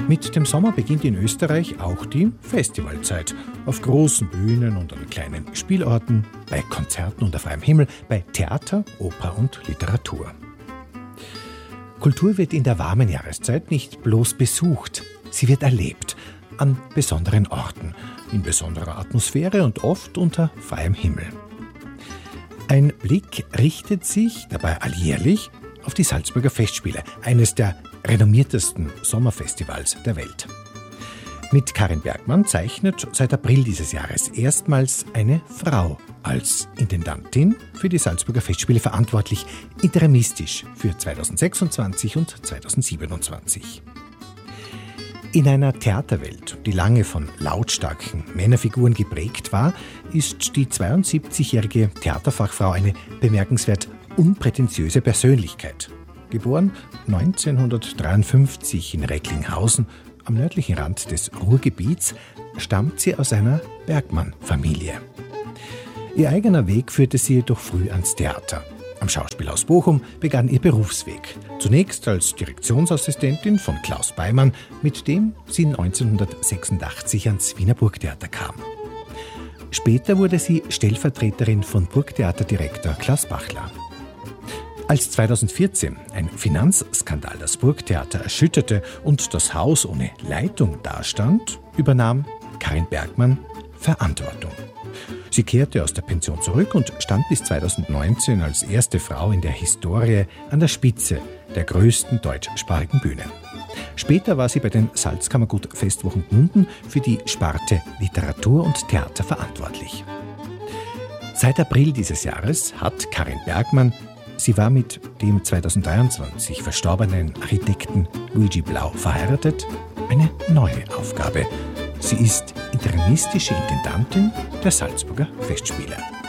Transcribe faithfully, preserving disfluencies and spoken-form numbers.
Mit dem Sommer beginnt in Österreich auch die Festivalzeit. Auf großen Bühnen und an kleinen Spielorten, bei Konzerten unter freiem Himmel, bei Theater, Oper und Literatur. Kultur wird in der warmen Jahreszeit nicht bloß besucht, sie wird erlebt, an besonderen Orten, in besonderer Atmosphäre und oft unter freiem Himmel. Ein Blick richtet sich dabei alljährlich auf die Salzburger Festspiele, eines der renommiertesten Sommerfestivals der Welt. Mit Karin Bergmann zeichnet seit April dieses Jahres erstmals eine Frau als Intendantin für die Salzburger Festspiele verantwortlich, interimistisch für zweitausendsechsundzwanzig und zweitausendsiebenundzwanzig. In einer Theaterwelt, die lange von lautstarken Männerfiguren geprägt war, ist die zweiundsiebzigjährige Theaterfachfrau eine bemerkenswert unprätentiöse Persönlichkeit. Geboren neunzehnhundertdreiundfünfzig in Recklinghausen, am nördlichen Rand des Ruhrgebiets, stammt sie aus einer Bergmann-Familie. Ihr eigener Weg führte sie jedoch früh ans Theater. Am Schauspielhaus Bochum begann ihr Berufsweg. Zunächst als Direktionsassistentin von Klaus Beimann, mit dem sie neunzehnhundertsechsundachtzig ans Wiener Burgtheater kam. Später wurde sie Stellvertreterin von Burgtheaterdirektor Klaus Bachler. Als zweitausendvierzehn ein Finanzskandal das Burgtheater erschütterte und das Haus ohne Leitung dastand, übernahm Karin Bergmann Verantwortung. Sie kehrte aus der Pension zurück und stand bis zweitausendneunzehn als erste Frau in der Historie an der Spitze der größten deutschsprachigen Bühne. Später war sie bei den Salzkammergut Festwochen Gmunden für die Sparte Literatur und Theater verantwortlich. Seit April dieses Jahres hat Karin Bergmann, sie war mit dem zweitausenddreiundzwanzig verstorbenen Architekten Luigi Blau verheiratet, eine neue Aufgabe. Sie ist interimistische Intendantin der Salzburger Festspiele.